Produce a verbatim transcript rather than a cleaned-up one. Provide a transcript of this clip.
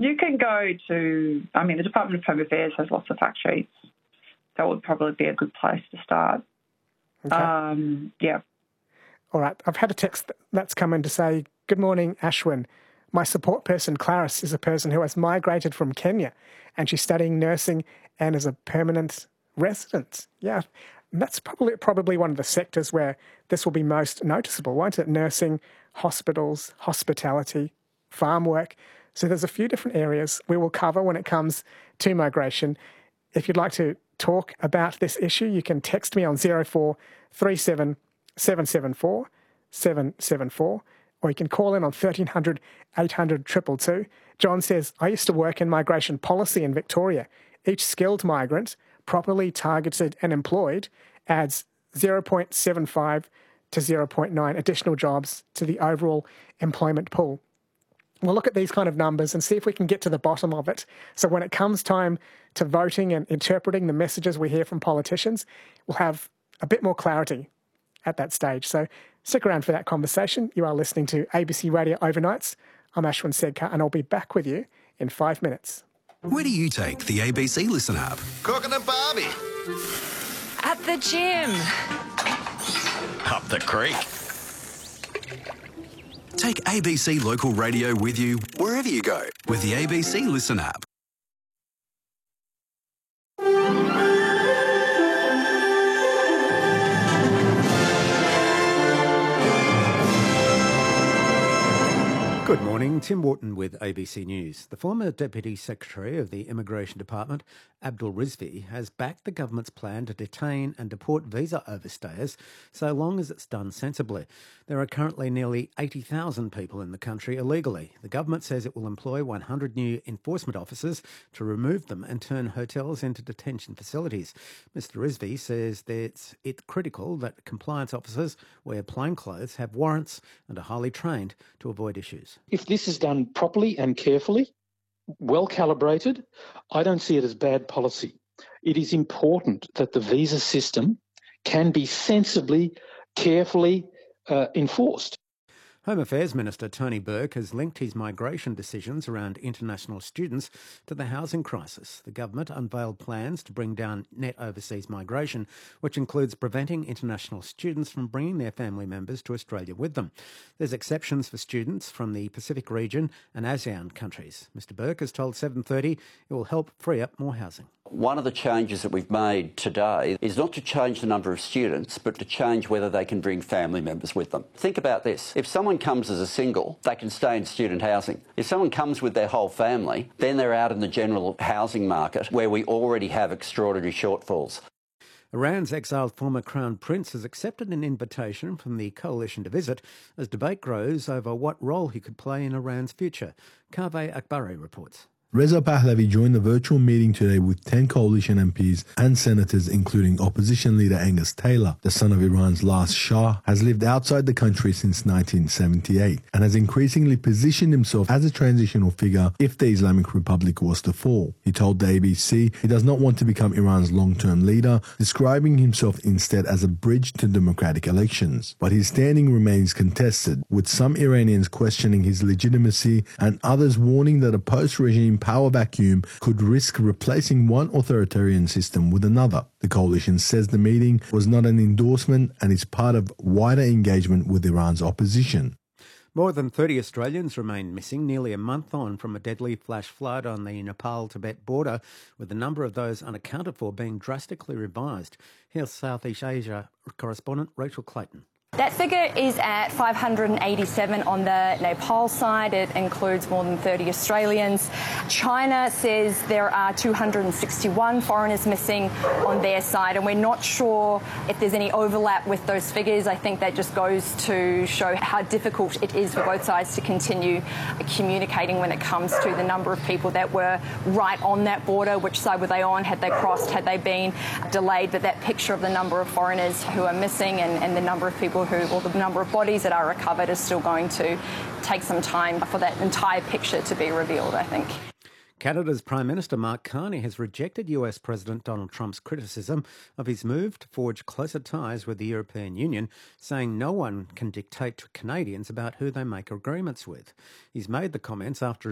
You can go to, I mean, the Department of Home Affairs has lots of fact sheets. That would probably be a good place to start. Okay. Um, yeah. All right. I've had a text that's come in to say, "Good morning, Ashwin. My support person, Clarice, is a person who has migrated from Kenya and she's studying nursing and is a permanent resident." Yeah, and that's probably probably one of the sectors where this will be most noticeable, won't it? Nursing, hospitals, hospitality, farm work. So there's a few different areas we will cover when it comes to migration. If you'd like to talk about this issue, you can text me on zero four three seven seven seven four seven seven four, or you can call in on thirteen hundred eight hundred two two two. John says, "I used to work in migration policy in Victoria. Each skilled migrant, properly targeted and employed, adds zero point seven five to zero point nine additional jobs to the overall employment pool." We'll look at these kind of numbers and see if we can get to the bottom of it. So when it comes time to voting and interpreting the messages we hear from politicians, we'll have a bit more clarity at that stage. So stick around for that conversation. You are listening to A B C Radio Overnights. I'm Ashwin Sedkar, and I'll be back with you in five minutes. Where do you take the A B C Listen app? Cooking at Barbie. At the gym. Up the creek. Take A B C Local Radio with you wherever you go with the A B C Listen app. Good morning, Tim Wharton with A B C News. The former Deputy Secretary of the Immigration Department, Abdul Rizvi, has backed the government's plan to detain and deport visa overstayers so long as it's done sensibly. There are currently nearly eighty thousand people in the country illegally. The government says it will employ one hundred new enforcement officers to remove them and turn hotels into detention facilities. Mister Rizvi says that it's critical that compliance officers wear plainclothes, have warrants and are highly trained to avoid issues. If this is done properly and carefully, well calibrated, I don't see it as bad policy. It is important that the visa system can be sensibly, carefully uh, enforced. Home Affairs Minister Tony Burke has linked his migration decisions around international students to the housing crisis. The government unveiled plans to bring down net overseas migration, which includes preventing international students from bringing their family members to Australia with them. There's exceptions for students from the Pacific region and ASEAN countries. Mister Burke has told seven thirty it will help free up more housing. One of the changes that we've made today is not to change the number of students, but to change whether they can bring family members with them. Think about this. If someone comes as a single, they can stay in student housing. If someone comes with their whole family, then they're out in the general housing market where we already have extraordinary shortfalls. Iran's exiled former Crown Prince has accepted an invitation from the coalition to visit as debate grows over what role he could play in Iran's future. Kaveh Akbari reports. Reza Pahlavi joined the virtual meeting today with ten coalition M Ps and senators, including opposition leader Angus Taylor. The son of Iran's last Shah has lived outside the country since nineteen seventy-eight and has increasingly positioned himself as a transitional figure if the Islamic Republic was to fall. He told the A B C he does not want to become Iran's long-term leader, describing himself instead as a bridge to democratic elections. But his standing remains contested, with some Iranians questioning his legitimacy and others warning that a post-regime power vacuum could risk replacing one authoritarian system with another. The coalition says the meeting was not an endorsement and is part of wider engagement with Iran's opposition. More than thirty Australians remain missing nearly a month on from a deadly flash flood on the Nepal-Tibet border, with the number of those unaccounted for being drastically revised. Here's Southeast Asia correspondent Rachel Clayton. That figure is at five hundred eighty-seven on the Nepal side. It includes more than thirty Australians. China says there are two hundred sixty-one foreigners missing on their side, and we're not sure if there's any overlap with those figures. I think that just goes to show how difficult it is for both sides to continue communicating when it comes to the number of people that were right on that border. Which side were they on? Had they crossed? Had they been delayed? But that picture of the number of foreigners who are missing and, and the number of people who, or the number of bodies that are recovered is still going to take some time for that entire picture to be revealed, I think. Canada's Prime Minister Mark Carney has rejected U S President Donald Trump's criticism of his move to forge closer ties with the European Union, saying no one can dictate to Canadians about who they make agreements with. He's made the comments after